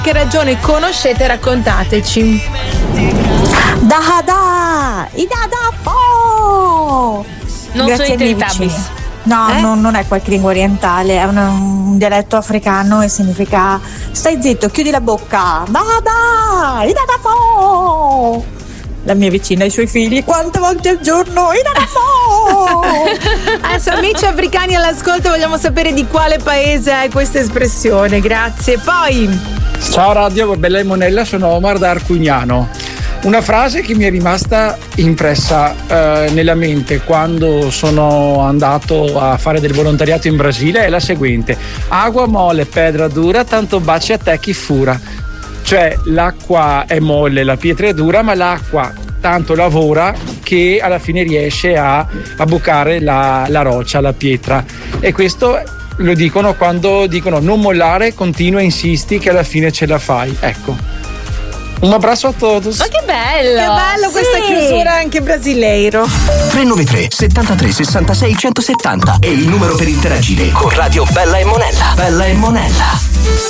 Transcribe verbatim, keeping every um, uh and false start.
Che ragione conoscete? Raccontateci. Da da, i da da po. Non Grazie sono ai miei intentabili. vicini. No, Eh? non, non è qualche lingua orientale, è un, un dialetto africano e significa stai zitto, chiudi la bocca. Da da, i da da po. La mia vicina e i suoi figli, quante volte al giorno? I da da po. Adesso, amici africani all'ascolto, vogliamo sapere di quale paese è questa espressione. Grazie. Poi, Ciao Radio Bella e Monella, sono Omar da Arcugnano. Una frase che mi è rimasta impressa eh, nella mente quando sono andato a fare del volontariato in Brasile è la seguente: agua mole, pedra dura, tanto baci a te chi fura. Cioè l'acqua è molle, la pietra è dura, ma l'acqua tanto lavora che alla fine riesce a, a bucare la, la roccia, la pietra. E questo lo dicono quando dicono non mollare, continua, insisti che alla fine ce la fai. Ecco. Un abbraccio a tutti. Ma che bello! che bello Sì. questa chiusura anche brasileiro. tre nove tre settantatré sessantasei centosettanta è il numero per interagire con Radio Bella e Monella. Bella e Monella.